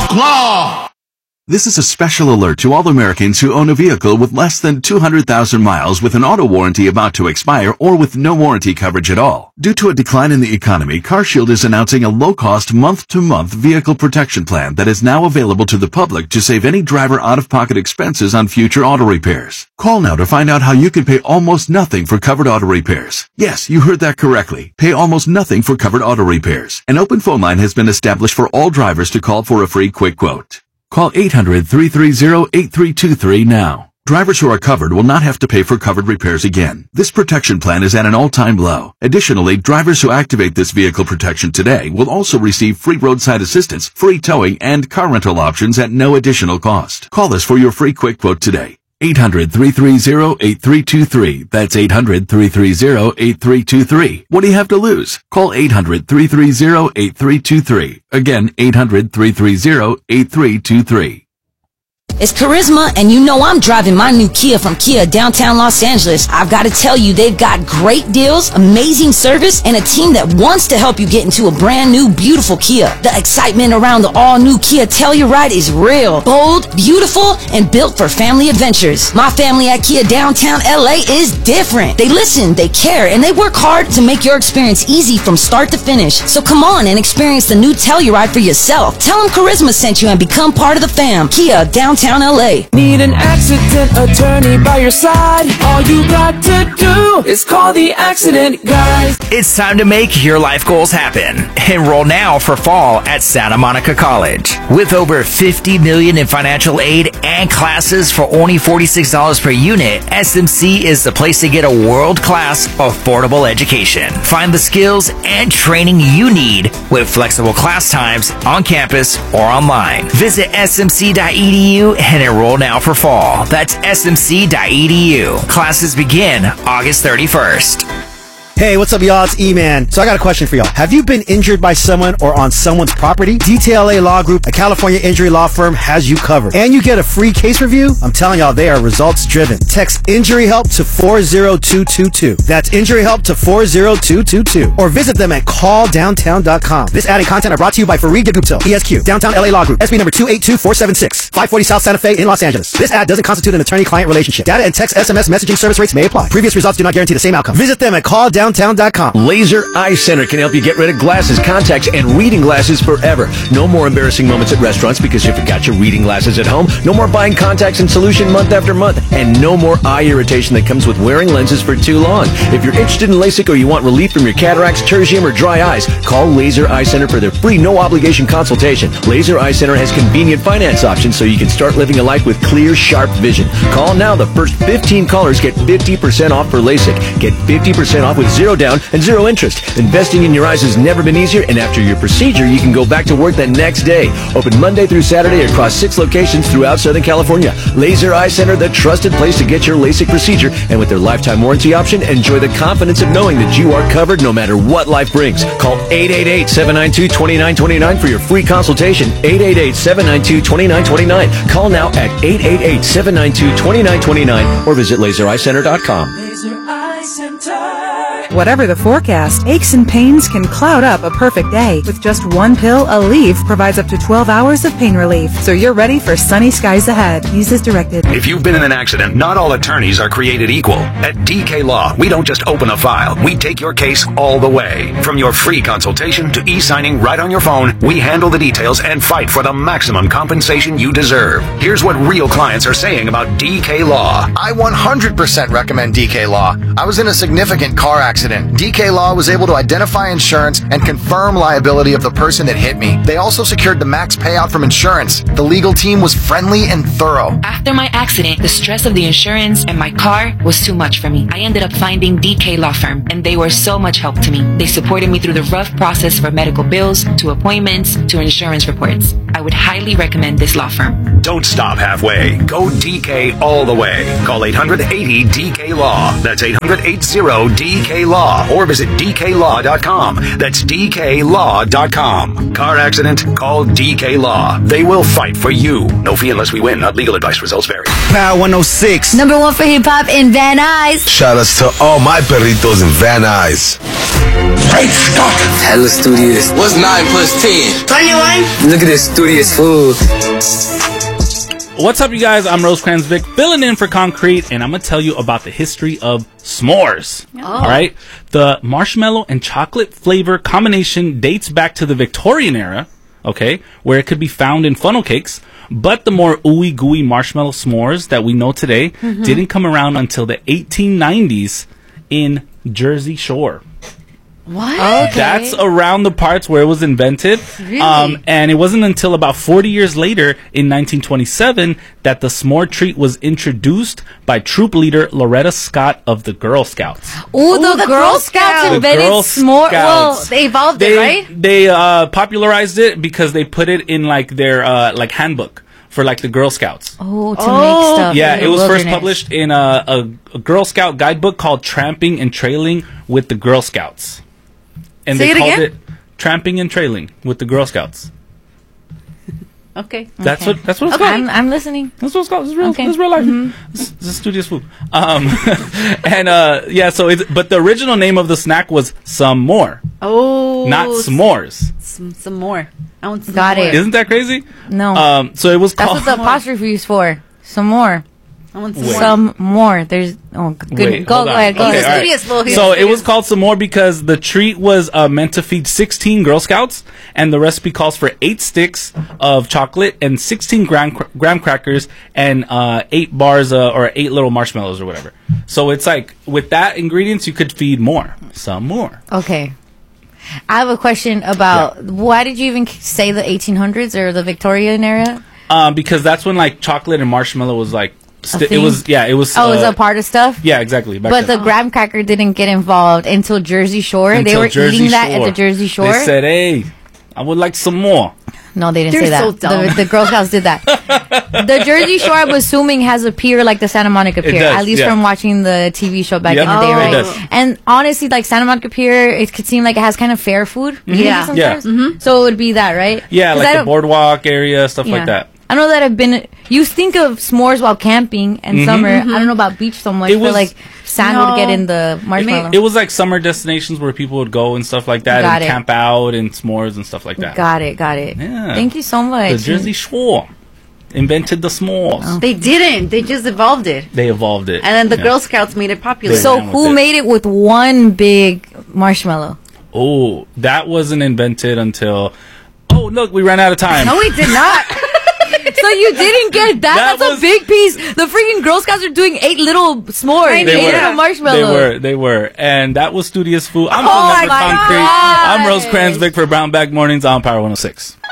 Law! This is a special alert to all Americans who own a vehicle with less than 200,000 miles with an auto warranty about to expire or with no warranty coverage at all. Due to a decline in the economy, CarShield is announcing a low-cost month-to-month vehicle protection plan that is now available to the public to save any driver out-of-pocket expenses on future auto repairs. Call now to find out how you can pay almost nothing for covered auto repairs. Yes, you heard that correctly. Pay almost nothing for covered auto repairs. An open phone line has been established for all drivers to call for a free quick quote. Call 800-330-8323 now. Drivers who are covered will not have to pay for covered repairs again. This protection plan is at an all-time low. Additionally, drivers who activate this vehicle protection today will also receive free roadside assistance, free towing, and car rental options at no additional cost. Call us for your free quick quote today. 800-330-8323. That's 800-330-8323. What do you have to lose? Call 800-330-8323. Again, 800-330-8323. It's Charisma, and you know I'm driving my new Kia from Kia downtown Los Angeles. I've got to tell you, they've got great deals, amazing service, and a team that wants to help you get into a brand new, beautiful Kia. The excitement around the all-new Kia Telluride is real, bold, beautiful, and built for family adventures. My family at Kia downtown LA is different. They listen, they care, and they work hard to make your experience easy from start to finish. So come on and experience the new Telluride for yourself. Tell them Charisma sent you and become part of the fam. Kia downtown LA. Need an accident attorney by your side? All you got to do is call the accident guys. It's time to make your life goals happen. Enroll now for fall at Santa Monica College. With over $50 million in financial aid and classes for only $46 per unit, SMC is the place to get a world-class, affordable education. Find the skills and training you need with flexible class times on campus or online. Visit smc.edu and enroll now for fall. That's smc.edu. Classes begin August 31st. Hey, what's up, y'all? It's E-Man. So I got a question for y'all. Have you been injured by someone or on someone's property? DTLA Law Group, a California injury law firm, has you covered. And you get a free case review? I'm telling y'all, they are results-driven. Text Injury Help to 40222. That's Injury Help to 40222. Or visit them at calldowntown.com. This ad and content are brought to you by Fareed Gupta, ESQ, Downtown LA Law Group, SB number 282476, 540 South Santa Fe in Los Angeles. This ad doesn't constitute an attorney-client relationship. Data and text SMS messaging service rates may apply. Previous results do not guarantee the same outcome. Visit them at calldowntown.com. Laser Eye Center can help you get rid of glasses, contacts, and reading glasses forever. No more embarrassing moments at restaurants because you forgot your reading glasses at home. No more buying contacts and solution month after month. And no more eye irritation that comes with wearing lenses for too long. If you're interested in LASIK or you want relief from your cataracts, tertium, or dry eyes, call Laser Eye Center for their free no-obligation consultation. Laser Eye Center has convenient finance options so you can start living a life with clear, sharp vision. Call now. The first 15 callers get 50% off for LASIK. Get 50% off with zero down and zero interest. Investing in your eyes has never been easier, and after your procedure, you can go back to work the next day. Open Monday through Saturday across 6 locations throughout Southern California. Laser Eye Center, the trusted place to get your LASIK procedure, and with their lifetime warranty option, enjoy the confidence of knowing that you are covered no matter what life brings. Call 888-792-2929 for your free consultation. 888-792-2929. Call now at 888-792-2929 or visit lasereyecenter.com. Laser Eye Center. Whatever the forecast, aches and pains can cloud up a perfect day. With just one pill, Aleve provides up to 12 hours of pain relief, so you're ready for sunny skies ahead. Use as directed. If you've been in an accident, not all attorneys are created equal. At DK Law, we don't just open a file. We take your case all the way. From your free consultation to e-signing right on your phone, we handle the details and fight for the maximum compensation you deserve. Here's what real clients are saying about DK Law. I 100% recommend DK Law. I was in a significant car accident. DK Law was able to identify insurance and confirm liability of the person that hit me. They also secured the max payout from insurance. The legal team was friendly and thorough. After my accident, the stress of the insurance and my car was too much for me. I ended up finding DK Law Firm, and they were so much help to me. They supported me through the rough process for medical bills, to appointments, to insurance reports. I would highly recommend this law firm. Don't stop halfway. Go DK all the way. Call 800-80-DK-LAW. That's 800-80-DK-LAW. Law or visit DKLaw.com. That's DKLaw.com. Car accident? Call DK Law. They will fight for you. No fee unless we win. Not legal advice. Results vary. Power 106. Number 1 for hip hop in Van Nuys. Shout outs to all my perritos in Van Nuys. Great Scott! Hella studious. What's 9 plus 10? 21. Look at this studious food. What's up, you guys? I'm Rosecrans Vic, filling in for Concrete, and I'm going to tell you about the history of s'mores. Oh. All right? The marshmallow and chocolate flavor combination dates back to the Victorian era, okay, where it could be found in funnel cakes, but the more ooey gooey marshmallow s'mores that we know today didn't come around until the 1890s in Jersey Shore. What? Okay. That's around the parts where it was invented. Really? And it wasn't until about 40 years later, in 1927, that the s'more treat was introduced by troop leader Loretta Scott of the Girl Scouts. Ooh, the Girl Scouts invented s'more. Well, they evolved it, right? They popularized it because they put it in like their like handbook for like the Girl Scouts. Oh, to make stuff. Yeah, it was first published in a Girl Scout guidebook called Tramping and Trailing with the Girl Scouts. And Say they it called again? it Tramping and Trailing with the Girl Scouts. Okay. That's what it's called. I'm listening. That's what it's called. It's real. Okay. It's real life. This is studious food. Yeah. So, but the original name of the snack was some more. Oh, not s'mores. Some more. I want some Got more. it. Isn't that crazy? No. So it was That's called. what the apostrophe is for. Some more. I want Some more. There's good. Wait, Go hold on. ahead. Go Okay, ahead. all right. So it was called some more because the treat was meant to feed 16 Girl Scouts, and the recipe calls for 8 sticks of chocolate and 16 graham crackers and 8 bars or 8 little marshmallows or whatever. So it's like with that ingredients, you could feed more, some more. Okay. I have a question about why did you even say the 1800s or the Victorian era? Because that's when like chocolate and marshmallow was like it was Oh, it was a part of stuff. Yeah, exactly. But the graham cracker didn't get involved until Jersey Shore. They were eating that at the Jersey Shore. They said, "Hey, I would like some more." No, they didn't They're say that. so dumb. The Girl Scouts did that. The Jersey Shore, I'm assuming, has a pier like the Santa Monica Pier. does, At least yeah. from watching the TV show back Yep, in the day, it right? does. And honestly, like Santa Monica Pier, it could seem like it has kind of fair food. maybe Yeah. sometimes. Yeah. So it would be that, right? Yeah, 'Cause like I the don't- boardwalk area, stuff like that. I know that I've been. You think of s'mores while camping and summer. I don't know about beach so much. It But was- like sand would get in the marshmallow. It was like summer destinations where people would go and stuff like that, Got and it. camp out and s'mores and stuff like that. Got it. Yeah. Thank you so much. The Jersey Shore invented the s'mores. They didn't. They just evolved it. They evolved it. And then the Yeah. Girl Scouts made it popular. They So ran with who it. made it with one big marshmallow? Oh, that wasn't invented until. Oh, look, we ran out of time. No, we did not. So you didn't get that? That That's was- a big piece. The freaking Girl Scouts are doing 8 little s'mores, They 8 were. little marshmallows. They were. And that was Studious Food. I'm Oh filling in my for Concrete. God. I'm Rosecrans Vic for Brown Bag Mornings on Power 106.